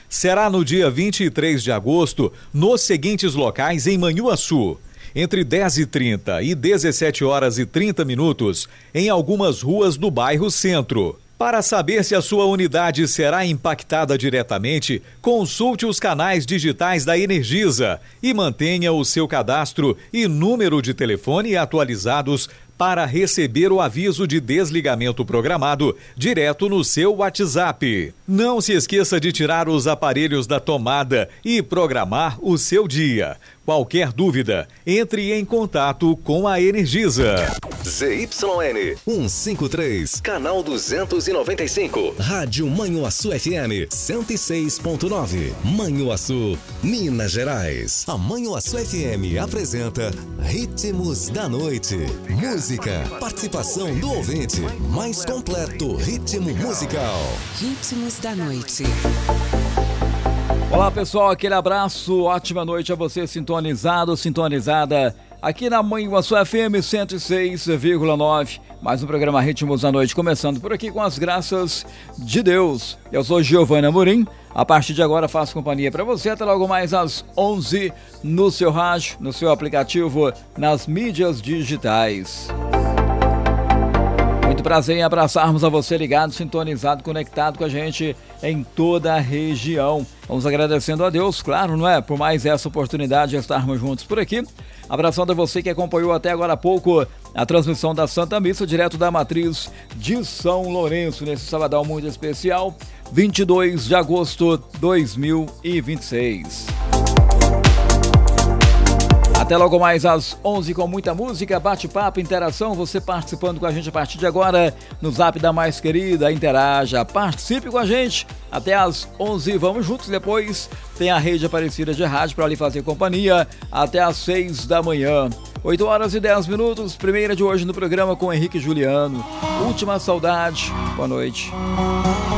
será no dia 23 de agosto, nos seguintes locais em Manhuaçu. Entre 10h30 e 17h30, em algumas ruas do bairro Centro. Para saber se a sua unidade será impactada diretamente, consulte os canais digitais da Energisa e mantenha o seu cadastro e número de telefone atualizados para receber o aviso de desligamento programado direto no seu WhatsApp. Não se esqueça de tirar os aparelhos da tomada e programar o seu dia. Qualquer dúvida, entre em contato com a Energisa. ZYN 153, canal 295. Rádio Manhuaçu FM 106.9. Manhuaçu, Minas Gerais. A Manhuaçu FM apresenta Ritmos da Noite. Música, participação do ouvinte. Mais completo ritmo musical. Ritmos da Noite. Olá pessoal, aquele abraço, ótima noite a você sintonizado, sintonizada aqui na Manhuaçu FM 106,9. Mais um programa Ritmos da Noite, começando por aqui com as graças de Deus. Eu sou Giovanna Amorim, a partir de agora faço companhia para você até logo mais às 11 no seu rádio, no seu aplicativo, nas mídias digitais. Muito prazer em abraçarmos a você ligado, sintonizado, conectado com a gente em toda a região. Vamos agradecendo a Deus, claro, não é? Por mais essa oportunidade de estarmos juntos por aqui. Abraçando a você que acompanhou até agora há pouco a transmissão da Santa Missa, direto da Matriz de São Lourenço, nesse sabadão muito especial, 22 de agosto de 2026. Até logo mais às 11 com muita música, bate-papo, interação, você participando com a gente a partir de agora no Zap da Mais Querida, interaja, participe com a gente até às 11, vamos juntos, depois tem a Rede Aparecida de Rádio para lhe fazer companhia até às 6 da manhã. 8h10, primeira de hoje no programa com Henrique Juliano, Última Saudade, boa noite.